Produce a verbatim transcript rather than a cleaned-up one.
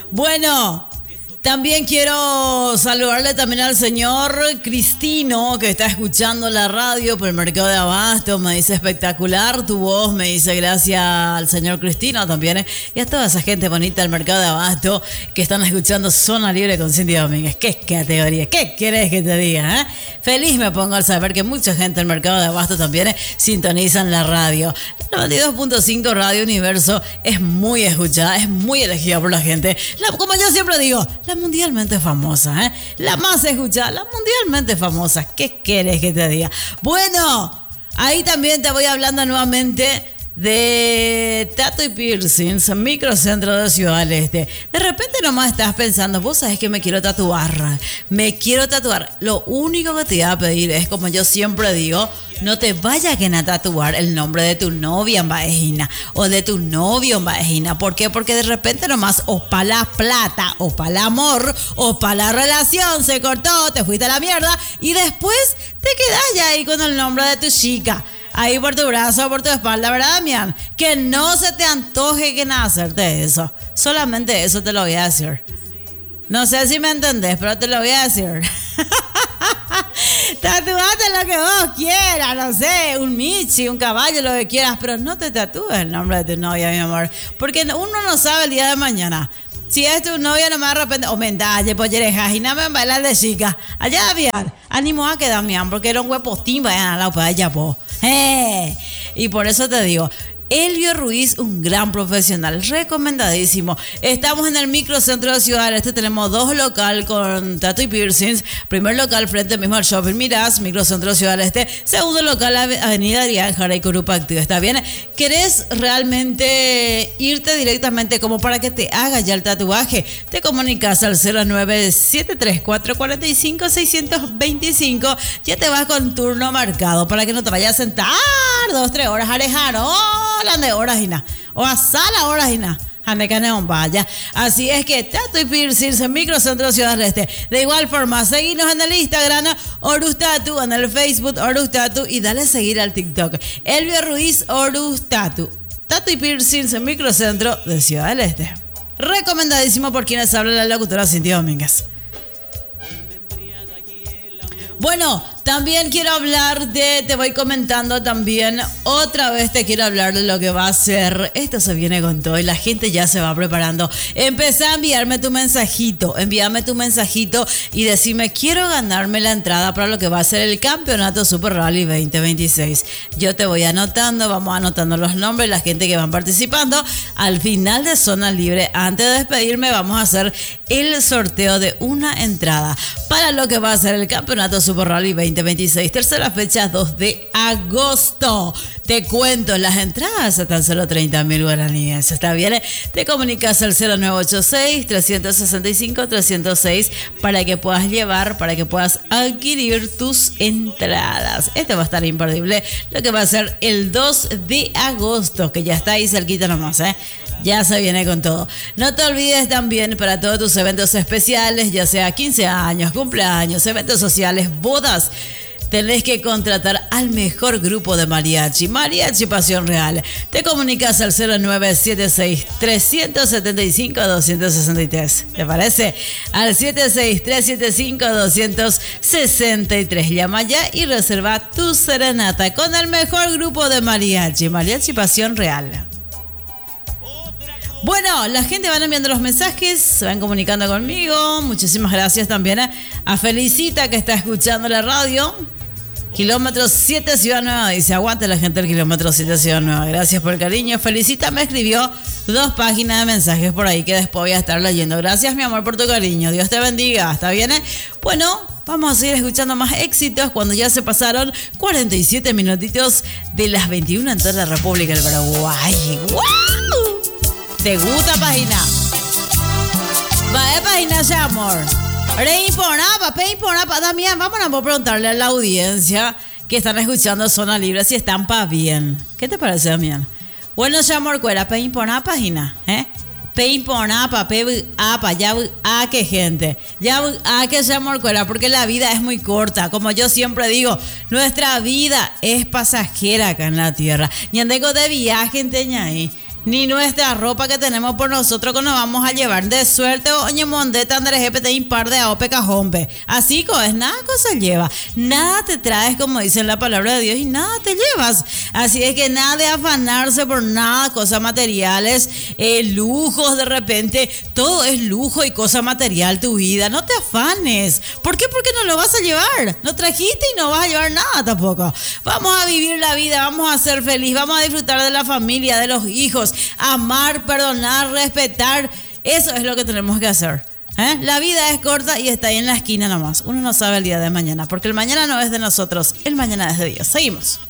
Bueno, también quiero saludarle también al señor Cristino, que está escuchando la radio por el Mercado de Abasto. Me dice espectacular tu voz, me dice gracias al señor Cristino también, ¿eh? Y a toda esa gente bonita del Mercado de Abasto que están escuchando Zona Libre con Cindy Domínguez. ¿Qué categoría? ¿Qué querés que te diga? ¿Eh? Feliz me pongo al saber que mucha gente del Mercado de Abasto también, ¿eh? Sintonizan la radio. La noventa y dos punto cinco Radio Universo es muy escuchada, es muy elegida por la gente. La, como yo siempre digo, la mundialmente famosa, ¿eh? La más escuchada, la mundialmente famosa. ¿Qué quieres que te diga? Bueno, ahí también te voy hablando nuevamente de Tattoo y Piercings, microcentro de Ciudad del Este. De repente nomás estás pensando, vos sabés que me quiero tatuar, me quiero tatuar. Lo único que te voy a pedir es, como yo siempre digo, no te vayas a tatuar el nombre de tu novia en vagina o de tu novio en vagina. ¿Por qué? Porque de repente nomás o para la plata, o para el amor, o para la relación se cortó, te fuiste a la mierda y después te quedás ya ahí con el nombre de tu chica. Ahí por tu brazo o por tu espalda, ¿verdad, Damián? Que no se te antoje que nada hacerte eso. Solamente eso te lo voy a decir. No sé si me entendés, pero te lo voy a decir. Tatuate lo que vos quieras, no sé, un michi, un caballo, lo que quieras, pero no te tatúes el nombre de tu novia, mi amor. Porque uno no sabe el día de mañana. Si es tu novia, no me de repente, o mendalle, pollerejas, y nada me bailar de chica. Allá, Damián, ánimo a que Damián, porque era un huepotín, vayan a la para allá, po. Eh, y por eso te digo, Elvio Ruiz, un gran profesional, recomendadísimo. Estamos en el microcentro de Ciudad del Este, tenemos dos locales con Tattoo y Piercings. Primer local frente mismo al Shopping Mirás, microcentro de Ciudad del Este. Segundo local, Avenida Adrián Jara y Corupa Activa. ¿Está bien? ¿Querés realmente irte directamente como para que te haga ya el tatuaje? Te comunicas al cero nueve siete tres cuatro cuatro cinco seis dos cinco. Ya te vas con turno marcado para que no te vayas a sentar dos, tres horas a dejar. ¡Oh! De horas y nada, o a sala horas y nada, vaya. Así es que Tattoo y Piercings en microcentro Ciudad del Este. De igual forma, seguinos en el Instagram Horus Tattoo, en el Facebook Horus Tattoo y dale seguir al TikTok Elvio Ruiz Horus Tattoo. Tattoo y Piercings en microcentro de Ciudad del Este. Recomendadísimo por quienes habla la locutora Cindy Domínguez. Bueno, también quiero hablar de, te voy comentando también, otra vez te quiero hablar de lo que va a ser, esto se viene con todo y la gente ya se va preparando. Empezá a enviarme tu mensajito, envíame tu mensajito y decime, quiero ganarme la entrada para lo que va a ser el Campeonato Super Rally veinte veintiséis. Yo te voy anotando, vamos anotando los nombres, la gente que van participando. Al final de Zona Libre, antes de despedirme, vamos a hacer el sorteo de una entrada para lo que va a ser el Campeonato Super Rally veinte veintiséis, tercera fecha, dos de agosto. Te cuento, las entradas están solo treinta mil guaraníes. ¿Está bien? Te comunicas al cero nueve ocho seis, tres seis cinco, tres cero seis para que puedas llevar, para que puedas adquirir tus entradas. Este va a estar imperdible, lo que va a ser el dos de agosto, que ya está ahí cerquita nomás, ¿eh? Ya se viene con todo. No te olvides también para todos tus eventos especiales, ya sea quince años, cumpleaños, eventos sociales, bodas. Tenés que contratar al mejor grupo de mariachi, Mariachi Pasión Real. Te comunicas al cero nueve siete seis, tres siete cinco, dos seis tres. ¿Te parece? Al siete seis, tres siete cinco, dos seis tres. Llama ya y reserva tu serenata con el mejor grupo de mariachi, Mariachi Pasión Real. Bueno, la gente van enviando los mensajes, se van comunicando conmigo. Muchísimas gracias también a Felicita, que está escuchando la radio. Kilómetro siete Ciudad Nueva, dice, aguante la gente del Kilómetro siete Ciudad Nueva. Gracias por el cariño. Felicita me escribió dos páginas de mensajes por ahí que después voy a estar leyendo. Gracias, mi amor, por tu cariño. Dios te bendiga. ¿Está bien? Bueno, vamos a seguir escuchando más éxitos cuando ya se pasaron cuarenta y siete minutitos de las veintiuna en toda la República del Paraguay. ¡Wow! ¿Te gusta, página? Va de página ya, amor. Reimponapa, peimponapa. Damián, vamos a preguntarle a la audiencia que están escuchando Zona Libre si están pa' bien. ¿Qué te parece, Damián? Bueno, ya, amor, cuera, peimponapa, página, ¿eh? Peimponapa, peapa, ya, a que gente. Ya, a que ya, amor, cuera, porque la vida es muy corta. Como yo siempre digo, nuestra vida es pasajera acá en la tierra. Ñandego de viaje en Teñaí. ni nuestra ropa que tenemos por nosotros que nos vamos a llevar. De suerte, oye, mondeta, Andrés G P T, impar de aope cajombe. Así como es, nada cosa lleva. Nada te traes, como dice la palabra de Dios, y nada te llevas. Así es que nada de afanarse por nada, cosas materiales, eh, lujos de repente. Todo es lujo y cosa material tu vida. No te afanes. ¿Por qué? Porque no lo vas a llevar. Lo trajiste y no vas a llevar nada tampoco. Vamos a vivir la vida, vamos a ser feliz, vamos a disfrutar de la familia, de los hijos, amar, perdonar, respetar. Eso es lo que tenemos que hacer. ¿Eh? La vida es corta y está ahí en la esquina nomás. Uno no sabe el día de mañana, porque el mañana no es de nosotros, el mañana es de Dios. Seguimos.